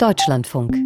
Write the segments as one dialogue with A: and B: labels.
A: Deutschlandfunk.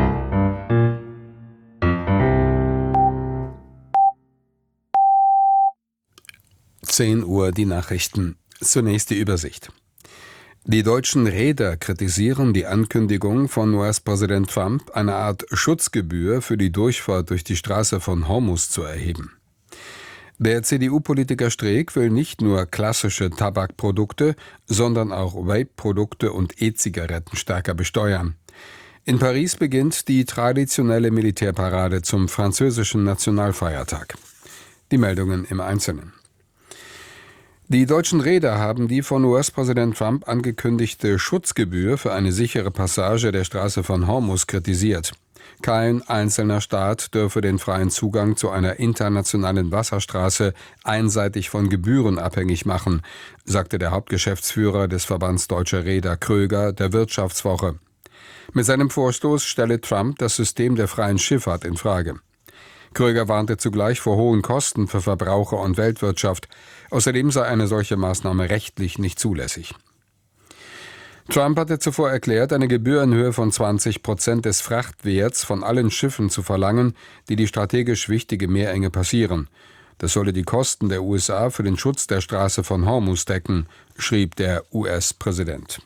B: Uhr die Nachrichten. Zunächst die Übersicht. Die deutschen Reeder kritisieren die Ankündigung von US-Präsident Trump, eine Art Schutzgebühr für die Durchfahrt durch die Straße von Hormuz zu erheben. Der CDU-Politiker Streeck will nicht nur klassische Tabakprodukte, sondern auch Vape-Produkte und E-Zigaretten stärker besteuern. In Paris beginnt die traditionelle Militärparade zum französischen Nationalfeiertag. Die Meldungen im Einzelnen. Die deutschen Reeder haben die von US-Präsident Trump angekündigte Schutzgebühr für eine sichere Passage der Straße von Hormuz kritisiert. Kein einzelner Staat dürfe den freien Zugang zu einer internationalen Wasserstraße einseitig von Gebühren abhängig machen, sagte der Hauptgeschäftsführer des Verbands Deutscher Reeder Kröger der Wirtschaftswoche. Mit seinem Vorstoß stelle Trump das System der freien Schifffahrt in Frage. Kröger warnte zugleich vor hohen Kosten für Verbraucher und Weltwirtschaft. Außerdem sei eine solche Maßnahme rechtlich nicht zulässig. Trump hatte zuvor erklärt, eine Gebühr in Höhe von 20% des Frachtwerts von allen Schiffen zu verlangen, die die strategisch wichtige Meerenge passieren. Das solle die Kosten der USA für den Schutz der Straße von Hormuz decken, schrieb der US-Präsident.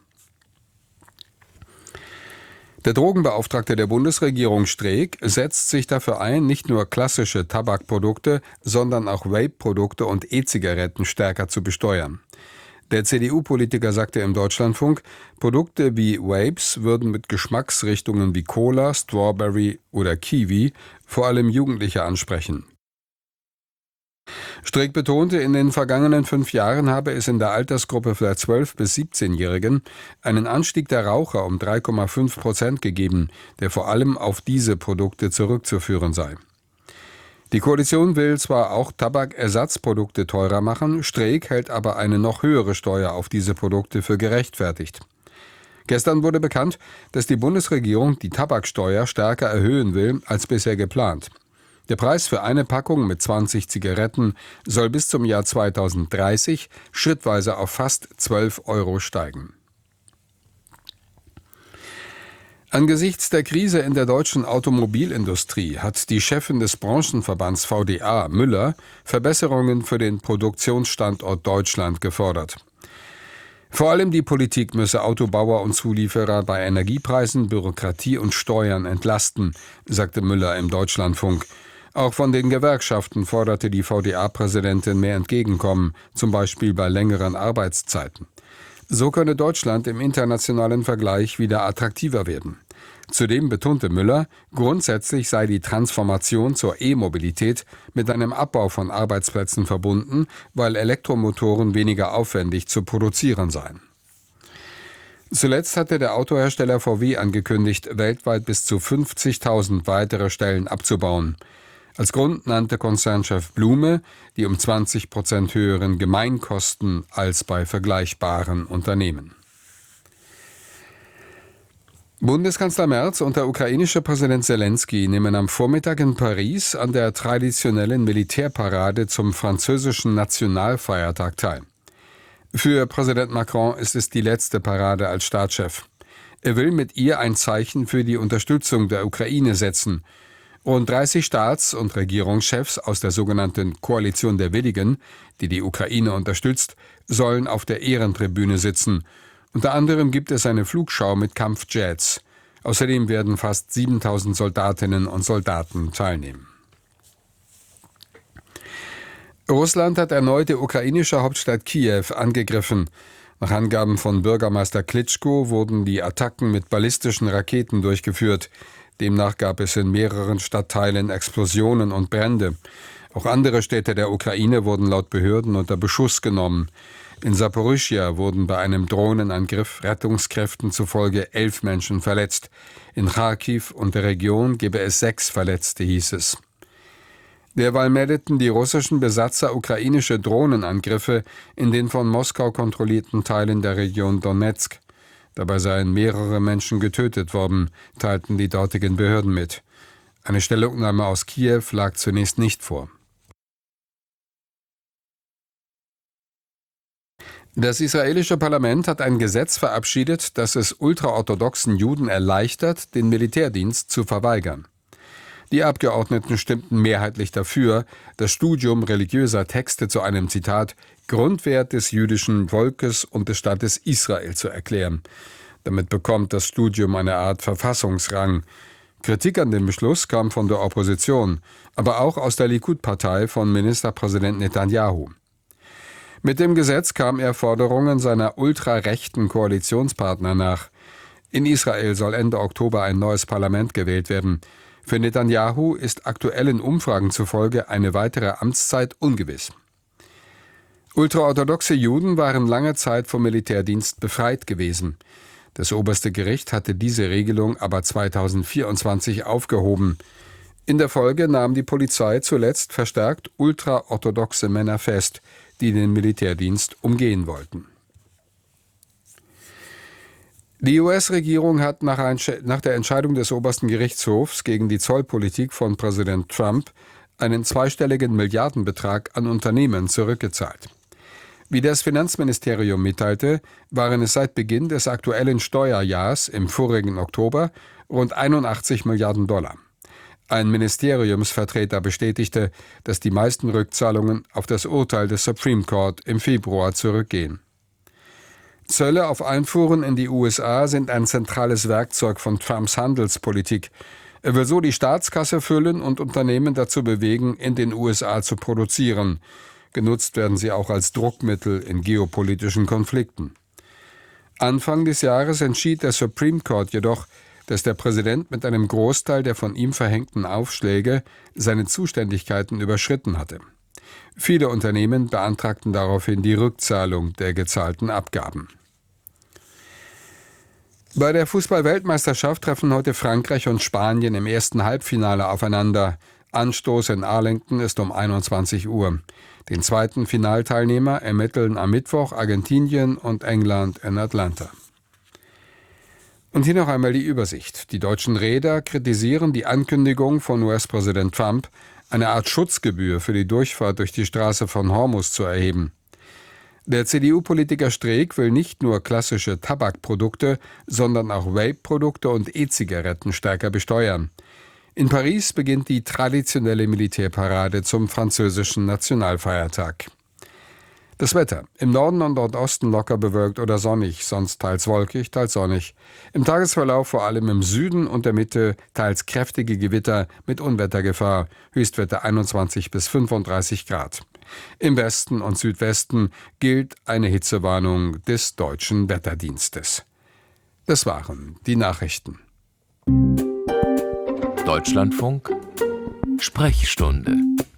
B: Der Drogenbeauftragte der Bundesregierung Streeck setzt sich dafür ein, nicht nur klassische Tabakprodukte, sondern auch Vape-Produkte und E-Zigaretten stärker zu besteuern. Der CDU-Politiker sagte im Deutschlandfunk, Produkte wie Vapes würden mit Geschmacksrichtungen wie Cola, Strawberry oder Kiwi vor allem Jugendliche ansprechen. Streeck betonte, in den vergangenen 5 Jahren habe es in der Altersgruppe der 12- bis 17-Jährigen einen Anstieg der Raucher um 3,5% gegeben, der vor allem auf diese Produkte zurückzuführen sei. Die Koalition will zwar auch Tabakersatzprodukte teurer machen, Streeck hält aber eine noch höhere Steuer auf diese Produkte für gerechtfertigt. Gestern wurde bekannt, dass die Bundesregierung die Tabaksteuer stärker erhöhen will als bisher geplant. Der Preis für eine Packung mit 20 Zigaretten soll bis zum Jahr 2030 schrittweise auf fast 12 € steigen. Angesichts der Krise in der deutschen Automobilindustrie hat die Chefin des Branchenverbands VDA, Müller, Verbesserungen für den Produktionsstandort Deutschland gefordert. Vor allem die Politik müsse Autobauer und Zulieferer bei Energiepreisen, Bürokratie und Steuern entlasten, sagte Müller im Deutschlandfunk. Auch von den Gewerkschaften forderte die VDA-Präsidentin mehr Entgegenkommen, zum Beispiel bei längeren Arbeitszeiten. So könne Deutschland im internationalen Vergleich wieder attraktiver werden. Zudem betonte Müller, grundsätzlich sei die Transformation zur E-Mobilität mit einem Abbau von Arbeitsplätzen verbunden, weil Elektromotoren weniger aufwendig zu produzieren seien. Zuletzt hatte der Autohersteller VW angekündigt, weltweit bis zu 50.000 weitere Stellen abzubauen. Als Grund nannte Konzernchef Blume die um 20% höheren Gemeinkosten als bei vergleichbaren Unternehmen. Bundeskanzler Merz und der ukrainische Präsident Zelensky nehmen am Vormittag in Paris an der traditionellen Militärparade zum französischen Nationalfeiertag teil. Für Präsident Macron ist es die letzte Parade als Staatschef. Er will mit ihr ein Zeichen für die Unterstützung der Ukraine setzen. Rund 30 Staats- und Regierungschefs aus der sogenannten Koalition der Willigen, die die Ukraine unterstützt, sollen auf der Ehrentribüne sitzen. Unter anderem gibt es eine Flugschau mit Kampfjets. Außerdem werden fast 7.000 Soldatinnen und Soldaten teilnehmen. Russland hat erneut die ukrainische Hauptstadt Kiew angegriffen. Nach Angaben von Bürgermeister Klitschko wurden die Attacken mit ballistischen Raketen durchgeführt. Demnach gab es in mehreren Stadtteilen Explosionen und Brände. Auch andere Städte der Ukraine wurden laut Behörden unter Beschuss genommen. In Saporischschja wurden bei einem Drohnenangriff Rettungskräften zufolge 11 Menschen verletzt. In Charkiw und der Region gebe es 6 Verletzte, hieß es. Derweil meldeten die russischen Besatzer ukrainische Drohnenangriffe in den von Moskau kontrollierten Teilen der Region Donezk. Dabei seien mehrere Menschen getötet worden, teilten die dortigen Behörden mit. Eine Stellungnahme aus Kiew lag zunächst nicht vor. Das israelische Parlament hat ein Gesetz verabschiedet, das es ultraorthodoxen Juden erleichtert, den Militärdienst zu verweigern. Die Abgeordneten stimmten mehrheitlich dafür, das Studium religiöser Texte zu einem, Zitat, Grundwert des jüdischen Volkes und des Staates Israel zu erklären. Damit bekommt das Studium eine Art Verfassungsrang. Kritik an dem Beschluss kam von der Opposition, aber auch aus der Likud-Partei von Ministerpräsident Netanyahu. Mit dem Gesetz kam er Forderungen seiner ultrarechten Koalitionspartner nach. In Israel soll Ende Oktober ein neues Parlament gewählt werden. Für Netanyahu ist aktuellen Umfragen zufolge eine weitere Amtszeit ungewiss. Ultraorthodoxe Juden waren lange Zeit vom Militärdienst befreit gewesen. Das oberste Gericht hatte diese Regelung aber 2024 aufgehoben. In der Folge nahm die Polizei zuletzt verstärkt ultraorthodoxe Männer fest, die den Militärdienst umgehen wollten. Die US-Regierung hat nach der Entscheidung des obersten Gerichtshofs gegen die Zollpolitik von Präsident Trump einen zweistelligen Milliardenbetrag an Unternehmen zurückgezahlt. Wie das Finanzministerium mitteilte, waren es seit Beginn des aktuellen Steuerjahrs im vorigen Oktober rund 81 Milliarden Dollar. Ein Ministeriumsvertreter bestätigte, dass die meisten Rückzahlungen auf das Urteil des Supreme Court im Februar zurückgehen. Zölle auf Einfuhren in die USA sind ein zentrales Werkzeug von Trumps Handelspolitik. Er will so die Staatskasse füllen und Unternehmen dazu bewegen, in den USA zu produzieren. Genutzt werden sie auch als Druckmittel in geopolitischen Konflikten. Anfang des Jahres entschied der Supreme Court jedoch, dass der Präsident mit einem Großteil der von ihm verhängten Aufschläge seine Zuständigkeiten überschritten hatte. Viele Unternehmen beantragten daraufhin die Rückzahlung der gezahlten Abgaben. Bei der Fußball-Weltmeisterschaft treffen heute Frankreich und Spanien im ersten Halbfinale aufeinander. Anstoß in Arlington ist um 21 Uhr. Den zweiten Finalteilnehmer ermitteln am Mittwoch Argentinien und England in Atlanta. Und hier noch einmal die Übersicht. Die deutschen Reeder kritisieren die Ankündigung von US-Präsident Trump, eine Art Schutzgebühr für die Durchfahrt durch die Straße von Hormuz zu erheben. Der CDU-Politiker Streeck will nicht nur klassische Tabakprodukte, sondern auch Vape-Produkte und E-Zigaretten stärker besteuern. In Paris beginnt die traditionelle Militärparade zum französischen Nationalfeiertag. Das Wetter. Im Norden und Nordosten locker bewölkt oder sonnig, sonst teils wolkig, teils sonnig. Im Tagesverlauf vor allem im Süden und der Mitte teils kräftige Gewitter mit Unwettergefahr, Höchstwerte 21 bis 35 Grad. Im Westen und Südwesten gilt eine Hitzewarnung des Deutschen Wetterdienstes. Das waren die Nachrichten.
A: Deutschlandfunk Sprechstunde.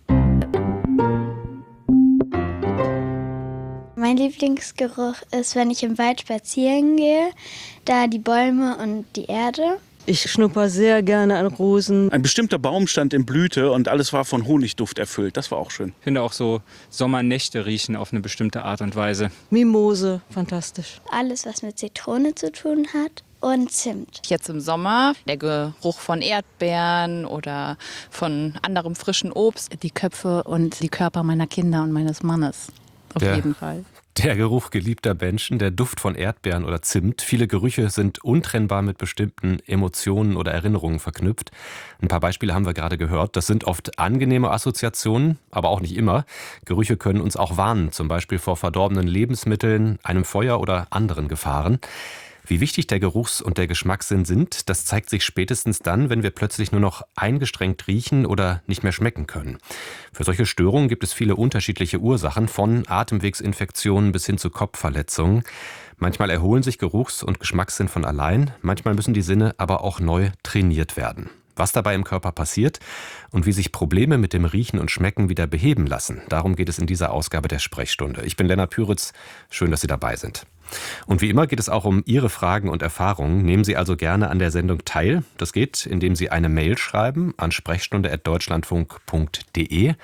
C: Mein Lieblingsgeruch ist, wenn ich im Wald spazieren gehe, da die Bäume und die Erde.
D: Ich schnupper sehr gerne an Rosen.
E: Ein bestimmter Baum stand in Blüte und alles war von Honigduft erfüllt. Das war auch schön.
F: Ich finde auch so Sommernächte riechen auf eine bestimmte Art und Weise.
D: Mimose, fantastisch.
C: Alles, was mit Zitrone zu tun hat. Und Zimt.
G: Jetzt im Sommer der Geruch von Erdbeeren oder von anderem frischen Obst.
H: Die Köpfe und die Körper meiner Kinder und meines Mannes. Auf jeden Fall.
A: Der Geruch geliebter Menschen, der Duft von Erdbeeren oder Zimt. Viele Gerüche sind untrennbar mit bestimmten Emotionen oder Erinnerungen verknüpft. Ein paar Beispiele haben wir gerade gehört. Das sind oft angenehme Assoziationen, aber auch nicht immer. Gerüche können uns auch warnen, zum Beispiel vor verdorbenen Lebensmitteln, einem Feuer oder anderen Gefahren. Wie wichtig der Geruchs- und der Geschmackssinn sind, das zeigt sich spätestens dann, wenn wir plötzlich nur noch eingestrengt riechen oder nicht mehr schmecken können. Für solche Störungen gibt es viele unterschiedliche Ursachen, von Atemwegsinfektionen bis hin zu Kopfverletzungen. Manchmal erholen sich Geruchs- und Geschmackssinn von allein, manchmal müssen die Sinne aber auch neu trainiert werden. Was dabei im Körper passiert und wie sich Probleme mit dem Riechen und Schmecken wieder beheben lassen, darum geht es in dieser Ausgabe der Sprechstunde. Ich bin Lennart Püritz, schön, dass Sie dabei sind. Und wie immer geht es auch um Ihre Fragen und Erfahrungen. Nehmen Sie also gerne an der Sendung teil. Das geht, indem Sie eine Mail schreiben an sprechstunde@deutschlandfunk.de.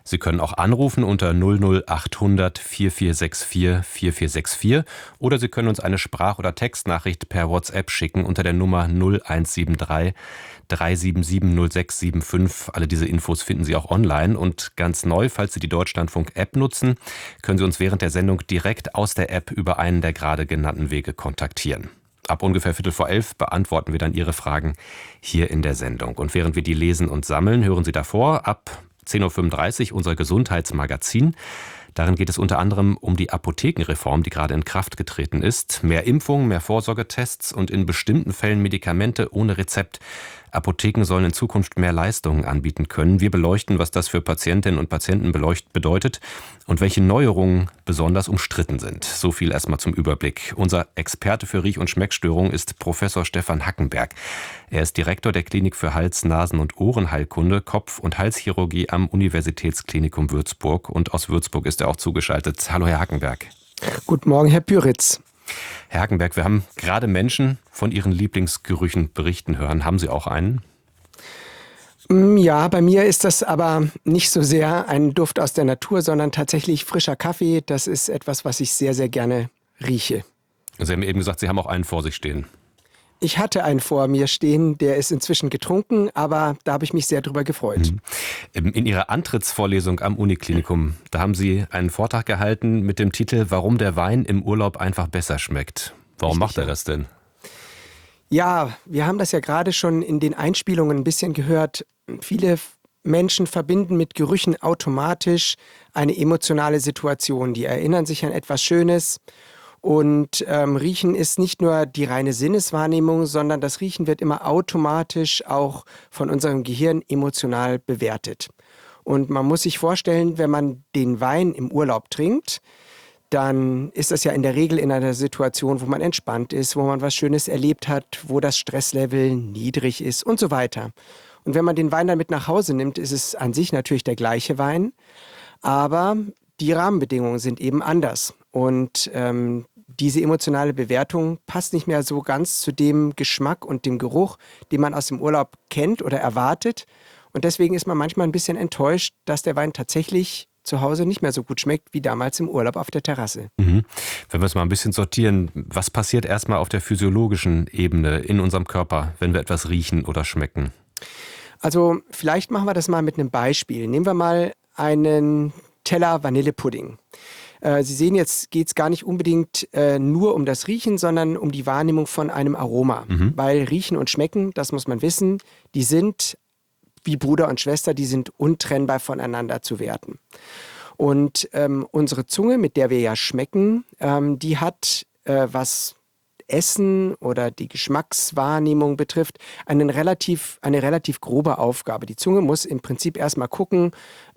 A: Sie können auch anrufen unter 00800 4464 4464 oder Sie können uns eine Sprach- oder Textnachricht per WhatsApp schicken unter der Nummer 0173 377 0675. Alle diese Infos finden Sie auch online und ganz neu, falls Sie die Deutschlandfunk-App nutzen, können Sie uns während der Sendung direkt aus der App über einen der gerade genannten Wege kontaktieren. Ab ungefähr 11:15 beantworten wir dann Ihre Fragen hier in der Sendung. Und während wir die lesen und sammeln, hören Sie davor ab 10:35 Uhr unser Gesundheitsmagazin. Darin geht es unter anderem um die Apothekenreform, die gerade in Kraft getreten ist. Mehr Impfungen, mehr Vorsorgetests und in bestimmten Fällen Medikamente ohne Rezept. Apotheken sollen in Zukunft mehr Leistungen anbieten können. Wir beleuchten, was das für Patientinnen und Patienten bedeutet und welche Neuerungen besonders umstritten sind. So viel erstmal zum Überblick. Unser Experte für Riech- und Schmeckstörungen ist Professor Stefan Hackenberg. Er ist Direktor der Klinik für Hals-, Nasen- und Ohrenheilkunde, Kopf- und Halschirurgie am Universitätsklinikum Würzburg. Und aus Würzburg ist er auch zugeschaltet. Hallo, Herr Hackenberg.
I: Guten Morgen, Herr Pyritz.
A: Herr Hackenberg, wir haben gerade Menschen von ihren Lieblingsgerüchen berichten hören. Haben Sie auch einen?
I: Ja, bei mir ist das aber nicht so sehr ein Duft aus der Natur, sondern tatsächlich frischer Kaffee. Das ist etwas, was ich sehr, sehr gerne rieche.
A: Sie haben eben gesagt, Sie haben auch einen vor sich stehen.
I: Ich hatte einen vor mir stehen, der ist inzwischen getrunken, aber da habe ich mich sehr drüber gefreut.
A: In Ihrer Antrittsvorlesung am Uniklinikum, da haben Sie einen Vortrag gehalten mit dem Titel »Warum der Wein im Urlaub einfach besser schmeckt«. Warum macht er das denn?
I: Ja, wir haben das ja gerade schon in den Einspielungen ein bisschen gehört. Viele Menschen verbinden mit Gerüchen automatisch eine emotionale Situation. Die erinnern sich an etwas Schönes. Und Riechen ist nicht nur die reine Sinneswahrnehmung, sondern das Riechen wird immer automatisch auch von unserem Gehirn emotional bewertet. Und man muss sich vorstellen, wenn man den Wein im Urlaub trinkt, dann ist das ja in der Regel in einer Situation, wo man entspannt ist, wo man was Schönes erlebt hat, wo das Stresslevel niedrig ist und so weiter. Und wenn man den Wein dann mit nach Hause nimmt, ist es an sich natürlich der gleiche Wein, aber die Rahmenbedingungen sind eben anders. Und diese emotionale Bewertung passt nicht mehr so ganz zu dem Geschmack und dem Geruch, den man aus dem Urlaub kennt oder erwartet. Und deswegen ist man manchmal ein bisschen enttäuscht, dass der Wein tatsächlich zu Hause nicht mehr so gut schmeckt wie damals im Urlaub auf der Terrasse.
A: Wenn wir es mal ein bisschen sortieren, was passiert erstmal auf der physiologischen Ebene in unserem Körper, wenn wir etwas riechen oder schmecken?
I: Also vielleicht machen wir das mal mit einem Beispiel. Nehmen wir mal einen Teller Vanillepudding. Sie sehen, jetzt geht es gar nicht unbedingt nur um das Riechen, sondern um die Wahrnehmung von einem Aroma. Weil Riechen und Schmecken, das muss man wissen, die sind wie Bruder und Schwester, die sind untrennbar voneinander zu werten. Und unsere Zunge, mit der wir ja schmecken, die hat, was Essen oder die Geschmackswahrnehmung betrifft, eine relativ grobe Aufgabe. Die Zunge muss im Prinzip erstmal gucken,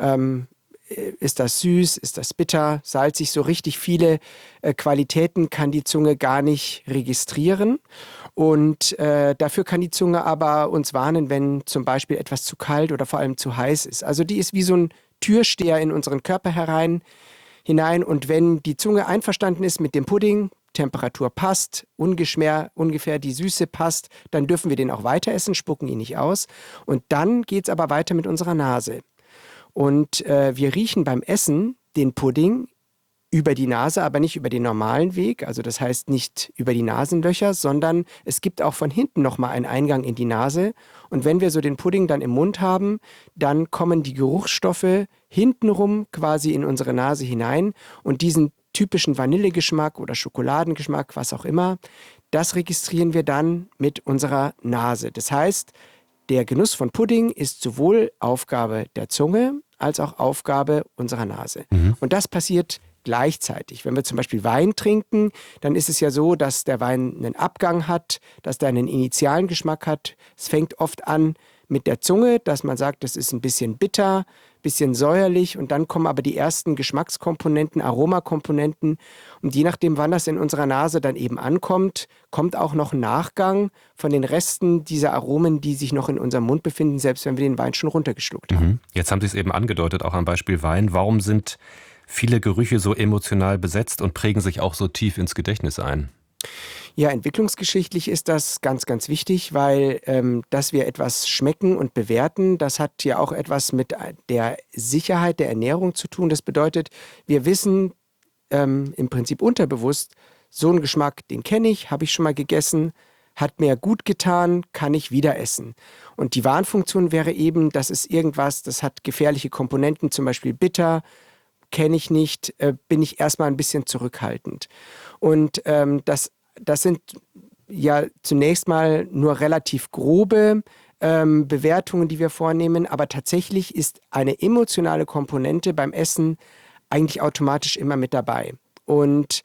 I: ist das süß, ist das bitter, salzig, so richtig viele Qualitäten kann die Zunge gar nicht registrieren. Und dafür kann die Zunge aber uns warnen, wenn zum Beispiel etwas zu kalt oder vor allem zu heiß ist. Also die ist wie so ein Türsteher in unseren Körper hinein. Und wenn die Zunge einverstanden ist mit dem Pudding, Temperatur passt, ungefähr die Süße passt, dann dürfen wir den auch weiter essen, spucken ihn nicht aus. Und dann geht es aber weiter mit unserer Nase. Und wir riechen beim Essen den Pudding über die Nase, aber nicht über den normalen Weg. Also das heißt nicht über die Nasenlöcher, sondern es gibt auch von hinten nochmal einen Eingang in die Nase. Und wenn wir so den Pudding dann im Mund haben, dann kommen die Geruchsstoffe hintenrum quasi in unsere Nase hinein. Und diesen typischen Vanillegeschmack oder Schokoladengeschmack, was auch immer, das registrieren wir dann mit unserer Nase. Das heißt, der Genuss von Pudding ist sowohl Aufgabe der Zunge als auch Aufgabe unserer Nase. Und das passiert gleichzeitig. Wenn wir zum Beispiel Wein trinken, dann ist es ja so, dass der Wein einen Abgang hat, dass der einen initialen Geschmack hat. Es fängt oft an mit der Zunge, dass man sagt, das ist ein bisschen bitter, ein bisschen säuerlich und dann kommen aber die ersten Geschmackskomponenten, Aromakomponenten und je nachdem, wann das in unserer Nase dann eben ankommt, kommt auch noch ein Nachgang von den Resten dieser Aromen, die sich noch in unserem Mund befinden, selbst wenn wir den Wein schon runtergeschluckt haben.
A: Jetzt haben Sie es eben angedeutet, auch am Beispiel Wein. Warum sind viele Gerüche so emotional besetzt und prägen sich auch so tief ins Gedächtnis ein?
I: Ja, entwicklungsgeschichtlich ist das ganz, ganz wichtig, weil dass wir etwas schmecken und bewerten, das hat ja auch etwas mit der Sicherheit der Ernährung zu tun. Das bedeutet, wir wissen im Prinzip unterbewusst, so einen Geschmack, den kenne ich, habe ich schon mal gegessen, hat mir gut getan, kann ich wieder essen. Und die Warnfunktion wäre eben, das ist irgendwas, das hat gefährliche Komponenten, zum Beispiel bitter, kenne ich nicht, bin ich erstmal ein bisschen zurückhaltend. Und das sind ja zunächst mal nur relativ grobe Bewertungen, die wir vornehmen, aber tatsächlich ist eine emotionale Komponente beim Essen eigentlich automatisch immer mit dabei. Und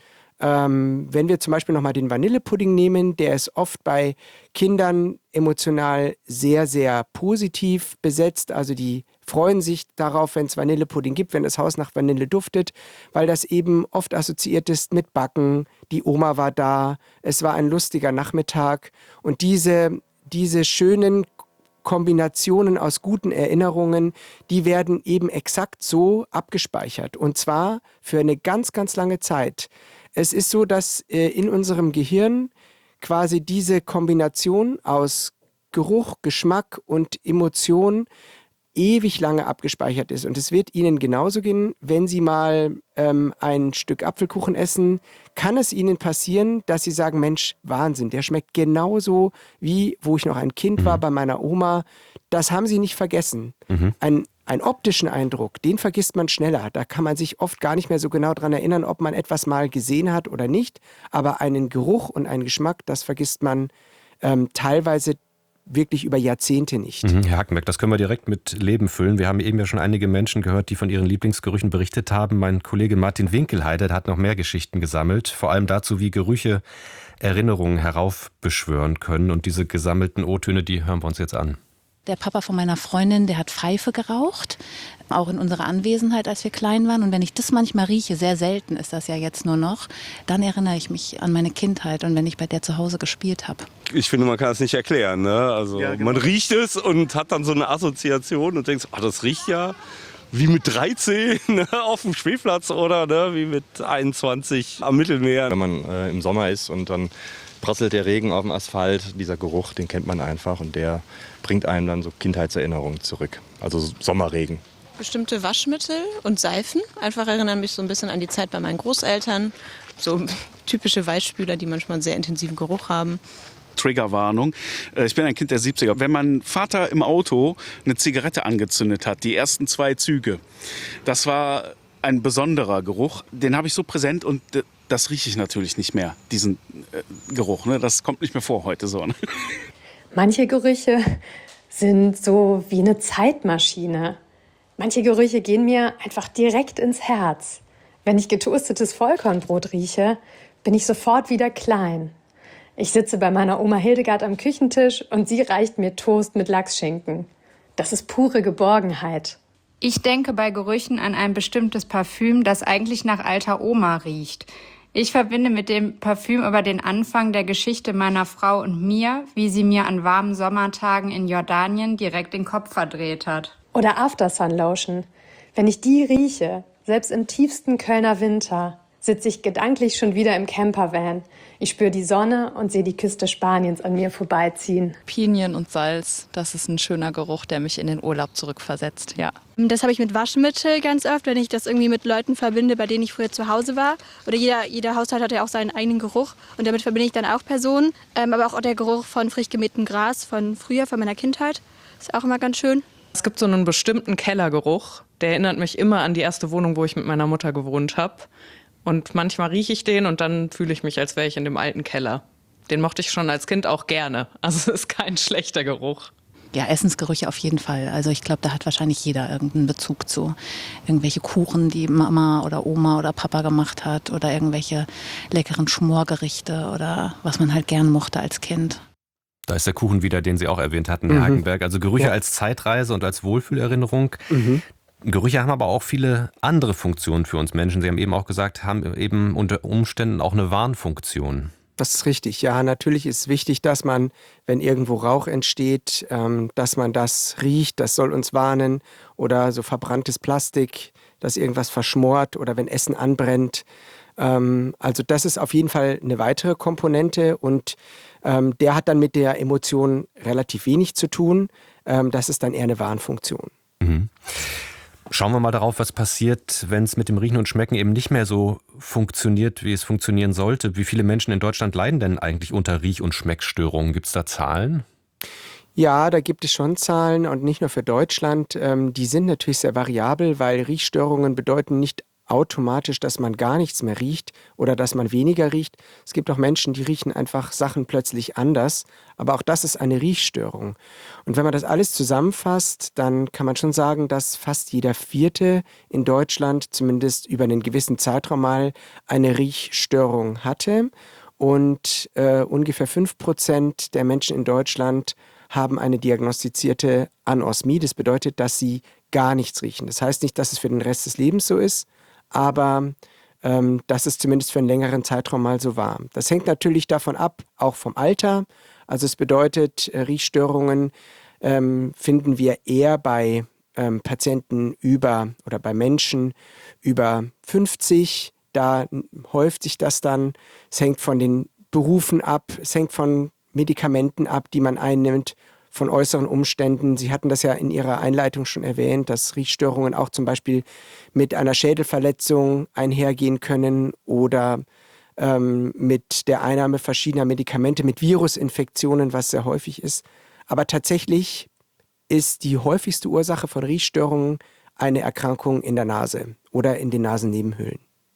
I: wenn wir zum Beispiel nochmal den Vanillepudding nehmen, der ist oft bei Kindern emotional sehr, sehr positiv besetzt. Also die freuen sich darauf, wenn es Vanillepudding gibt, wenn das Haus nach Vanille duftet, weil das eben oft assoziiert ist mit Backen. Die Oma war da, es war ein lustiger Nachmittag. Und diese schönen Kombinationen aus guten Erinnerungen, die werden eben exakt so abgespeichert. Und zwar für eine ganz, ganz lange Zeit. Es ist so, dass in unserem Gehirn quasi diese Kombination aus Geruch, Geschmack und Emotion ewig lange abgespeichert ist. Und es wird Ihnen genauso gehen, wenn Sie mal ein Stück Apfelkuchen essen, kann es Ihnen passieren, dass Sie sagen, Mensch, Wahnsinn, der schmeckt genauso wie, wo ich noch ein Kind war bei meiner Oma. Das haben Sie nicht vergessen. Einen optischen Eindruck, den vergisst man schneller. Da kann man sich oft gar nicht mehr so genau daran erinnern, ob man etwas mal gesehen hat oder nicht. Aber einen Geruch und einen Geschmack, das vergisst man teilweise wirklich über Jahrzehnte nicht.
A: Herr Hackenberg, das können wir direkt mit Leben füllen. Wir haben eben ja schon einige Menschen gehört, die von ihren Lieblingsgerüchen berichtet haben. Mein Kollege Martin Winkelheide, der hat noch mehr Geschichten gesammelt, vor allem dazu, wie Gerüche Erinnerungen heraufbeschwören können. Und diese gesammelten O-Töne, die hören wir uns jetzt an.
H: Der Papa von meiner Freundin, der hat Pfeife geraucht, auch in unserer Anwesenheit, als wir klein waren. Und wenn ich das manchmal rieche, sehr selten ist das ja jetzt nur noch, dann erinnere ich mich an meine Kindheit und wenn ich bei der zu Hause gespielt habe.
J: Ich finde, man kann es nicht erklären. Ne? Also ja, genau. Man riecht es und hat dann so eine Assoziation und denkt, das riecht ja wie mit 13 auf dem Spielplatz oder wie mit 21 am Mittelmeer.
K: Wenn man im Sommer ist und dann prasselt der Regen auf dem Asphalt, dieser Geruch, den kennt man einfach und der bringt einem dann so Kindheitserinnerungen zurück. Also Sommerregen.
L: Bestimmte Waschmittel und Seifen einfach erinnern mich so ein bisschen an die Zeit bei meinen Großeltern. So typische Weichspüler, die manchmal einen sehr intensiven Geruch haben.
E: Triggerwarnung. Ich bin ein Kind der 70er. Wenn mein Vater im Auto eine Zigarette angezündet hat, die ersten 2 Züge, das war ein besonderer Geruch. Den habe ich so präsent und das rieche ich natürlich nicht mehr, diesen Geruch. Ne? Das kommt nicht mehr vor heute so. Ne?
M: Manche Gerüche sind so wie eine Zeitmaschine. Manche Gerüche gehen mir einfach direkt ins Herz. Wenn ich getoastetes Vollkornbrot rieche, bin ich sofort wieder klein. Ich sitze bei meiner Oma Hildegard am Küchentisch und sie reicht mir Toast mit Lachsschinken. Das ist pure Geborgenheit.
N: Ich denke bei Gerüchen an ein bestimmtes Parfüm, das eigentlich nach alter Oma riecht. Ich verbinde mit dem Parfüm aber den Anfang der Geschichte meiner Frau und mir, wie sie mir an warmen Sommertagen in Jordanien direkt den Kopf verdreht hat.
M: Oder Aftersun Lotion. Wenn ich die rieche, selbst im tiefsten Kölner Winter, sitze ich gedanklich schon wieder im Campervan. Ich spüre die Sonne und sehe die Küste Spaniens an mir vorbeiziehen.
G: Pinien und Salz, das ist ein schöner Geruch, der mich in den Urlaub zurückversetzt, ja.
O: Das habe ich mit Waschmittel ganz oft, wenn ich das irgendwie mit Leuten verbinde, bei denen ich früher zu Hause war. Oder jeder Haushalt hat ja auch seinen eigenen Geruch und damit verbinde ich dann auch Personen. Aber auch der Geruch von frisch gemähtem Gras von früher, von meiner Kindheit, ist auch immer ganz schön.
P: Es gibt so einen bestimmten Kellergeruch, der erinnert mich immer an die erste Wohnung, wo ich mit meiner Mutter gewohnt habe. Und manchmal rieche ich den und dann fühle ich mich, als wäre ich in dem alten Keller. Den mochte ich schon als Kind auch gerne. Also es ist kein schlechter Geruch.
H: Ja, Essensgerüche auf jeden Fall. Also ich glaube, da hat wahrscheinlich jeder irgendeinen Bezug zu. Irgendwelche Kuchen, die Mama oder Oma oder Papa gemacht hat oder irgendwelche leckeren Schmorgerichte oder was man halt gern mochte als Kind.
A: Da ist der Kuchen wieder, den Sie auch erwähnt hatten, Herr Hackenberg. Also Gerüche als Zeitreise und als Wohlfühlerinnerung. Gerüche haben aber auch viele andere Funktionen für uns Menschen. Sie haben eben auch gesagt, haben eben unter Umständen auch eine Warnfunktion.
I: Das ist richtig. Ja, natürlich ist wichtig, dass man, wenn irgendwo Rauch entsteht, dass man das riecht. Das soll uns warnen. Oder so verbranntes Plastik, dass irgendwas verschmort oder wenn Essen anbrennt. Also das ist auf jeden Fall eine weitere Komponente und der hat dann mit der Emotion relativ wenig zu tun. Das ist dann eher eine Warnfunktion.
A: Mhm. Schauen wir mal darauf, was passiert, wenn es mit dem Riechen und Schmecken eben nicht mehr so funktioniert, wie es funktionieren sollte. Wie viele Menschen in Deutschland leiden denn eigentlich unter Riech- und Schmeckstörungen? Gibt es da Zahlen?
I: Ja, da gibt es schon Zahlen und nicht nur für Deutschland. Die sind natürlich sehr variabel, weil Riechstörungen bedeuten nicht automatisch, dass man gar nichts mehr riecht oder dass man weniger riecht. Es gibt auch Menschen, die riechen einfach Sachen plötzlich anders, aber auch das ist eine Riechstörung. Und wenn man das alles zusammenfasst, dann kann man schon sagen, dass fast jeder Vierte in Deutschland zumindest über einen gewissen Zeitraum mal eine Riechstörung hatte und ungefähr 5% der Menschen in Deutschland haben eine diagnostizierte Anosmie. Das bedeutet, dass sie gar nichts riechen. Das heißt nicht, dass es für den Rest des Lebens so ist, aber dass es zumindest für einen längeren Zeitraum mal so war. Das hängt natürlich davon ab, auch vom Alter. Also es bedeutet, Riechstörungen finden wir eher bei Patienten oder bei Menschen über 50. Da häuft sich das dann. Es hängt von den Berufen ab, es hängt von Medikamenten ab, die man einnimmt, von äußeren Umständen. Sie hatten das ja in Ihrer Einleitung schon erwähnt, dass Riechstörungen auch zum Beispiel mit einer Schädelverletzung einhergehen können oder mit der Einnahme verschiedener Medikamente, mit Virusinfektionen, was sehr häufig ist. Aber tatsächlich ist die häufigste Ursache von Riechstörungen eine Erkrankung in der Nase oder in den Nasennebenhöhlen.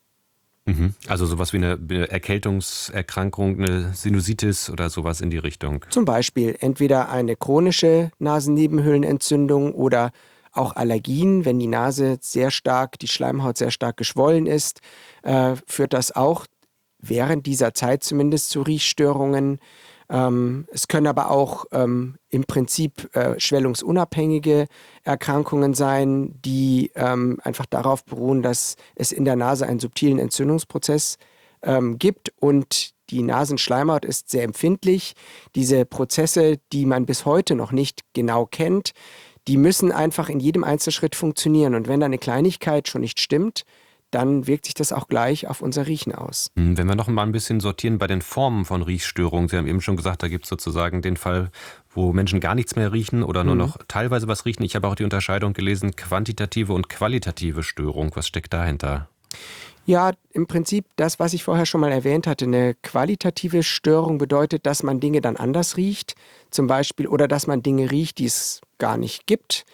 A: Also sowas wie eine Erkältungserkrankung, eine Sinusitis oder sowas in die Richtung.
I: Zum Beispiel entweder eine chronische Nasennebenhöhlenentzündung oder auch Allergien. Wenn die Nase sehr stark, die Schleimhaut sehr stark geschwollen ist, führt das auch während dieser Zeit zumindest zu Riechstörungen. Es können aber auch im Prinzip schwellungsunabhängige Erkrankungen sein, die einfach darauf beruhen, dass es in der Nase einen subtilen Entzündungsprozess gibt und die Nasenschleimhaut ist sehr empfindlich. Diese Prozesse, die man bis heute noch nicht genau kennt, die müssen einfach in jedem Einzelschritt funktionieren. Und wenn da eine Kleinigkeit schon nicht stimmt, dann wirkt sich das auch gleich auf unser Riechen aus.
A: Wenn wir noch mal ein bisschen sortieren bei den Formen von Riechstörungen. Sie haben eben schon gesagt, da gibt es sozusagen den Fall, wo Menschen gar nichts mehr riechen oder nur noch teilweise was riechen. Ich habe auch die Unterscheidung gelesen, quantitative und qualitative Störung. Was steckt dahinter?
I: Ja, im Prinzip das, was ich vorher schon mal erwähnt hatte. Eine qualitative Störung bedeutet, dass man Dinge dann anders riecht, zum Beispiel, oder dass man Dinge riecht, die es gar nicht gibt.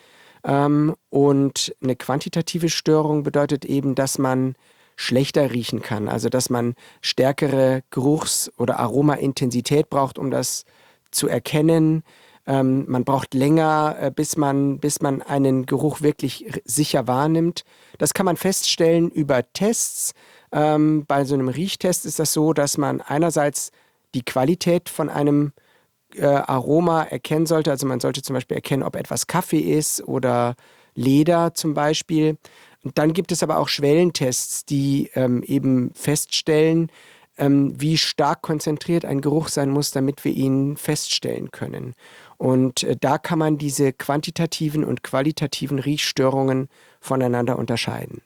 I: Und eine quantitative Störung bedeutet eben, dass man schlechter riechen kann, also dass man stärkere Geruchs- oder Aromaintensität braucht, um das zu erkennen. Man braucht länger, bis man einen Geruch wirklich sicher wahrnimmt. Das kann man feststellen über Tests. Bei so einem Riechtest ist das so, dass man einerseits die Qualität von einem Aroma erkennen sollte. Also man sollte zum Beispiel erkennen, ob etwas Kaffee ist oder Leder zum Beispiel. Und dann gibt es aber auch Schwellentests, die eben feststellen, wie stark konzentriert ein Geruch sein muss, damit wir ihn feststellen können. Und da kann man diese quantitativen und qualitativen Riechstörungen voneinander unterscheiden.